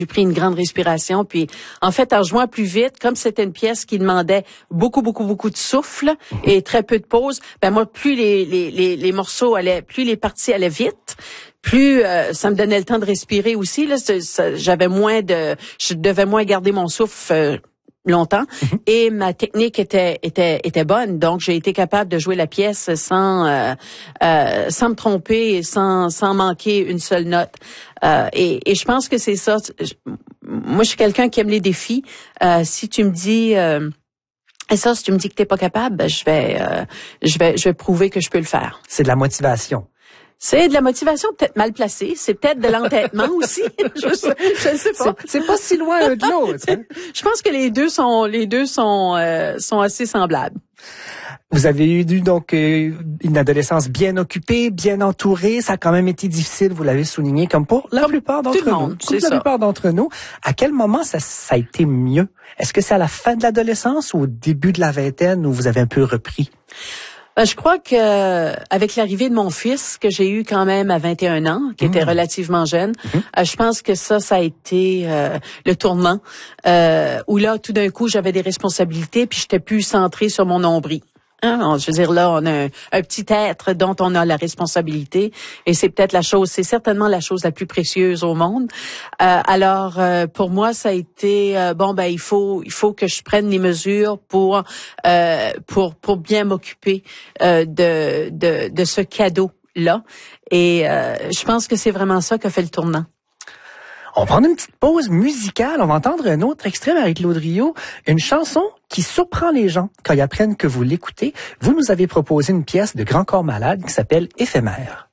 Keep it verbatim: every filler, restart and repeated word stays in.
J'ai pris une grande respiration, puis en fait, en jouant plus vite, comme c'était une pièce qui demandait beaucoup, beaucoup, beaucoup de souffle et très peu de pause, ben moi, plus les les les, les morceaux allaient, plus les parties allaient vite, plus euh, ça me donnait le temps de respirer aussi. Là, ça, ça, j'avais moins de, je devais moins garder mon souffle euh, longtemps, mm-hmm. et ma technique était était était bonne, donc j'ai été capable de jouer la pièce sans euh, euh, sans me tromper et sans sans manquer une seule note. Euh, et, et je pense que c'est ça. Je, moi, je suis quelqu'un qui aime les défis. Euh, si tu me dis euh, et ça, si tu me dis que t'es pas capable, ben, je vais euh, je vais je vais prouver que je peux le faire. C'est de la motivation. C'est de la motivation peut-être mal placée, c'est peut-être de l'entêtement aussi. je je ne sais pas. C'est, c'est pas si loin l'un de l'autre. Hein? Je pense que les deux sont les deux sont euh, sont assez semblables. Vous avez eu donc euh, une adolescence bien occupée, bien entourée. Ça a quand même été difficile, vous l'avez souligné, comme pour la comme plupart d'entre tout le nous. monde, comme c'est la ça. plupart d'entre nous. À quel moment ça, ça a été mieux? Est-ce que c'est à la fin de l'adolescence ou au début de la vingtaine où vous avez un peu repris? Ben, je crois que avec l'arrivée de mon fils, que j'ai eu quand même à vingt et un ans, qui mmh. était relativement jeune, mmh. euh, je pense que ça, ça a été euh, le tournant, euh, où là, tout d'un coup, j'avais des responsabilités, puis j'étais plus centrée sur mon nombril. Hein? Je veux dire, là, on a un, un petit être dont on a la responsabilité, et c'est peut-être la chose, c'est certainement la chose la plus précieuse au monde. Euh, alors, euh, pour moi, ça a été euh, bon, ben il faut, il faut que je prenne les mesures pour euh, pour pour bien m'occuper euh, de de de ce cadeau-là. Et euh, je pense que c'est vraiment ça qu'a fait le tournant. On va prendre une petite pause musicale. On va entendre un autre extrait, Marie-Claude Rio, une chanson qui surprend les gens quand ils apprennent que vous l'écoutez. Vous nous avez proposé une pièce de Grand Corps Malade qui s'appelle Éphémère.